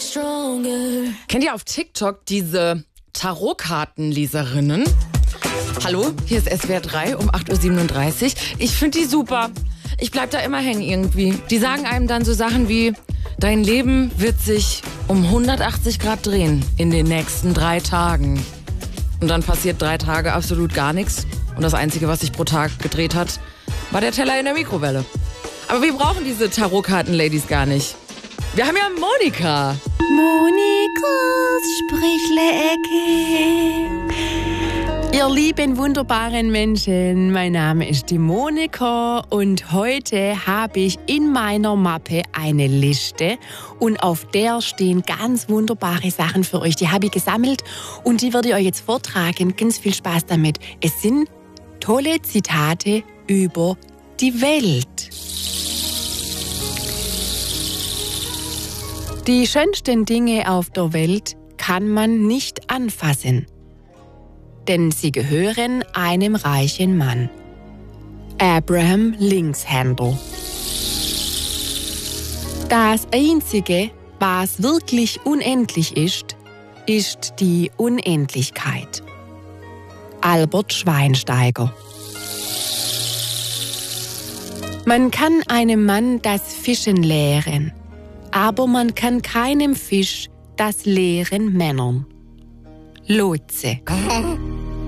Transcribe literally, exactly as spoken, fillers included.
Kennt ihr auf TikTok diese Tarotkartenleserinnen? Hallo, hier ist S W R drei um acht Uhr siebenunddreißig. Ich finde die super. Ich bleib da immer hängen irgendwie. Die sagen einem dann so Sachen wie: Dein Leben wird sich um hundertachtzig Grad drehen in den nächsten drei Tagen. Und dann passiert drei Tage absolut gar nichts. Und das Einzige, was sich pro Tag gedreht hat, war der Teller in der Mikrowelle. Aber wir brauchen diese Tarotkarten-Ladies gar nicht. Wir haben ja Monika. Monikas Sprüchle-Ecke. Ihr lieben, wunderbaren Menschen, mein Name ist die Monika und heute habe ich in meiner Mappe eine Liste und auf der stehen ganz wunderbare Sachen für euch. Die habe ich gesammelt und die werde ich euch jetzt vortragen. Ganz viel Spaß damit. Es sind tolle Zitate über die Welt. Die schönsten Dinge auf der Welt kann man nicht anfassen, denn sie gehören einem reichen Mann. Abraham Linkshänder. Das Einzige, was wirklich unendlich ist, ist die Unendlichkeit. Albert Schweinsteiger. Man kann einem Mann das Fischen lehren, aber man kann keinem Fisch das lehren Männern. Lotse.